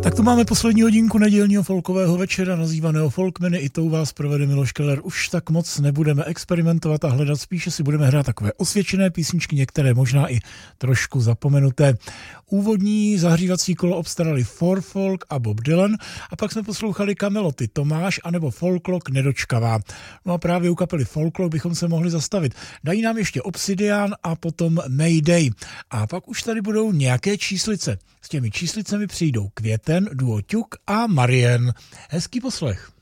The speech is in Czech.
Tak tu máme poslední hodinku nedělního folkového večera, nazývaného Folkmeny. I tou vás provede Miloš Keller. Už tak moc nebudeme experimentovat a hledat, spíše si budeme hrát takové osvědčené písničky, některé možná i trošku zapomenuté. Úvodní zahřívací kolo obstarali For Folk a Bob Dylan a pak jsme poslouchali Kameloty, Tomáš anebo Folklok Nedočkavá. No a právě u kapely Folklok bychom se mohli zastavit. Dají nám ještě Obsidian a potom Mayday. A pak už tady budou nějaké číslice. S těmi číslicemi přijdou Květen, duo Ťuk a Marien. Hezký poslech.